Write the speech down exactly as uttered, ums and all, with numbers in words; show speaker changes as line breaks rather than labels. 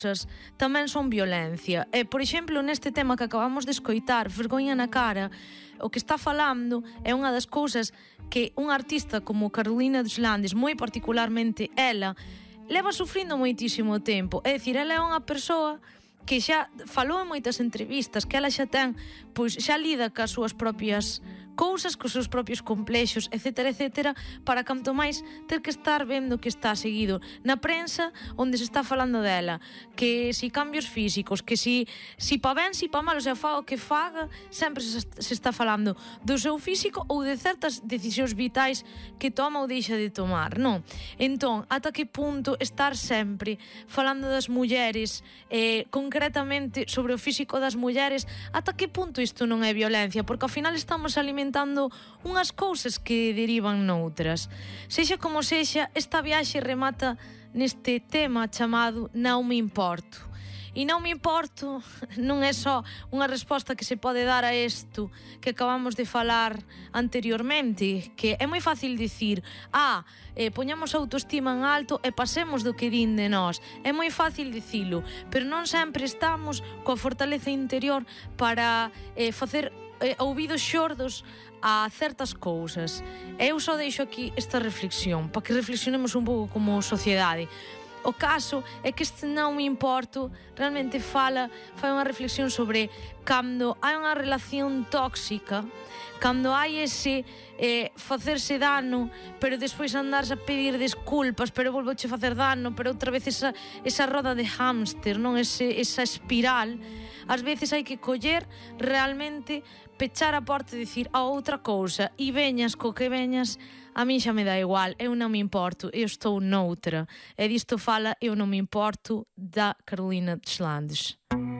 tamén son violencia. E, por exemplo, neste tema que acabamos de escoitar, Vergoña na cara, o que está falando é unha das cousas que un artista como Carolina Deslandes, moi particularmente ela, leva sufrindo moitísimo tempo. É dicir, ela é unha persoa que xa falou en moitas entrevistas, que ela xa ten, pois xa lida cas súas propias cousas, cos seus propios complexos, etcétera, etcétera, para canto máis ter que estar vendo que está seguido na prensa onde se está falando dela, que si cambios físicos, que si, si pa ben, si pa mal, o sea, faga o que faga, sempre se, se está falando do seu físico ou de certas decisións vitais que toma ou deixa de tomar, non? Entón, ata que punto estar sempre falando das mulleres, eh, concretamente sobre o físico das mulleres, ata que punto isto non é violencia? Porque ao final estamos alimentando unhas cousas que derivan noutras. Sexa como sexa, esta viaxe remata neste tema chamado Non me importo. E non me importo non é só unha resposta que se pode dar a isto que acabamos de falar anteriormente, que é moi fácil dicir, ah, eh, poñamos a autoestima en alto e pasemos do que din de nós. É moi fácil dicilo, pero non sempre estamos coa fortaleza interior para eh, facer eh, ouvidos xordos a certas cousas. Eu só deixo aquí esta reflexión para que reflexionemos un pouco como sociedade. O caso é que este Non me importo realmente fala, fai unha reflexión sobre cando hai unha relación tóxica, cando hai ese eh, facerse dano, pero despois andarse a pedir desculpas, pero volveuche facer dano, pero outra vez esa, esa roda de hámster, non? Ese, esa espiral. Ás veces hai que coller realmente, pechar a porta e dicir a outra cousa, e veñas co que veñas, a min xa me dá igual, eu non me importo, eu estou noutra. E disto fala Eu non me importo, da Carolina Deslandes.